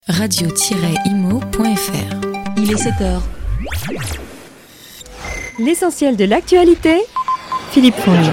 radio-imo.fr. Il est 7h. L'essentiel de l'actualité, Philippe Fournier.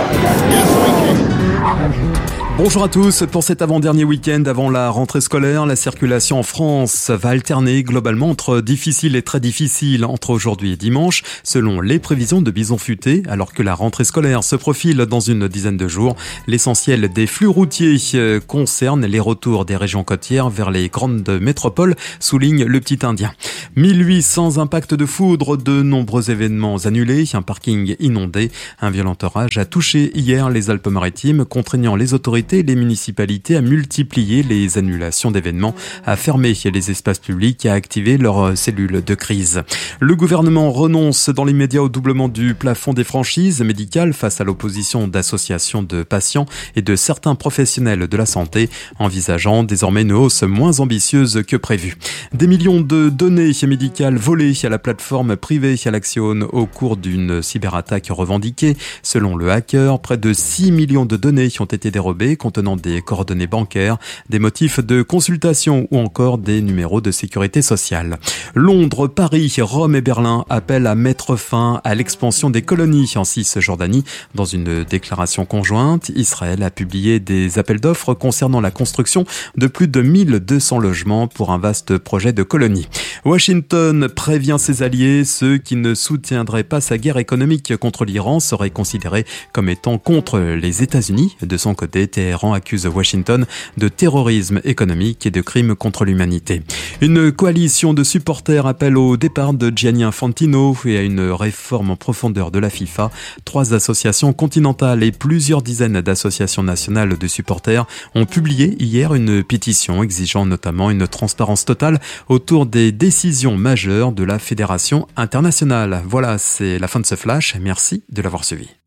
Bonjour à tous. Pour cet avant-dernier week-end avant la rentrée scolaire, la circulation en France va alterner globalement entre difficile et très difficile entre aujourd'hui et dimanche, selon les prévisions de Bison Futé, alors que la rentrée scolaire se profile dans une dizaine de jours. L'essentiel des flux routiers concerne les retours des régions côtières vers les grandes métropoles, souligne le Petit Indien. 1800 impacts de foudre, de nombreux événements annulés, un parking inondé. Un violent orage a touché hier les Alpes-Maritimes, contraignant les autorités et les municipalités à multiplier les annulations d'événements, à fermer les espaces publics et à activer leurs cellules de crise. Le gouvernement renonce dans l'immédiat au doublement du plafond des franchises médicales face à l'opposition d'associations de patients et de certains professionnels de la santé, envisageant désormais une hausse moins ambitieuse que prévu. Des millions de données médicales volées à la plateforme privée Alaxion au cours d'une cyberattaque revendiquée. Selon le hacker, près de 6 millions de données ont été dérobées contenant des coordonnées bancaires, des motifs de consultation ou encore des numéros de sécurité sociale. Londres, Paris, Rome et Berlin appellent à mettre fin à l'expansion des colonies en Cisjordanie. Dans une déclaration conjointe, Israël a publié des appels d'offres concernant la construction de plus de 1200 logements pour un vaste projet de colonie. Washington prévient ses alliés, ceux qui ne soutiendraient pas sa guerre économique contre l'Iran seraient considérés comme étant contre les États-Unis. De son côté, Téhéran accuse Washington de terrorisme économique et de crimes contre l'humanité. Une coalition de supporters appelle au départ de Gianni Infantino et à une réforme en profondeur de la FIFA. 3 associations continentales et plusieurs dizaines d'associations nationales de supporters ont publié hier une pétition exigeant notamment une transparence totale autour des décisions majeures de la Fédération internationale. Voilà, c'est la fin de ce flash. Merci de l'avoir suivi.